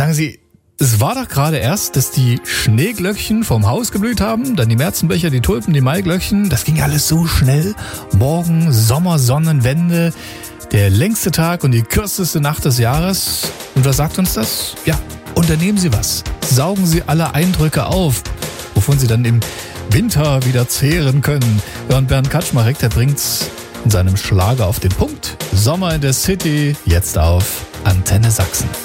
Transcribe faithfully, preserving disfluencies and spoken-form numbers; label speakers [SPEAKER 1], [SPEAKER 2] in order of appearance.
[SPEAKER 1] Sagen Sie, es war doch gerade erst, dass die Schneeglöckchen vom Haus geblüht haben, dann die Märzenbecher, die Tulpen, die Maiglöckchen. Das ging alles so schnell. Morgen, Sommersonnenwende, der längste Tag und die kürzeste Nacht des Jahres. Und was sagt uns das? Ja, unternehmen Sie was. Saugen Sie alle Eindrücke auf, wovon Sie dann im Winter wieder zehren können. Ja, und Bernd Kaczmarek, der bringt's in seinem Schlager auf den Punkt. Sommer in der City, jetzt auf Antenne Sachsen.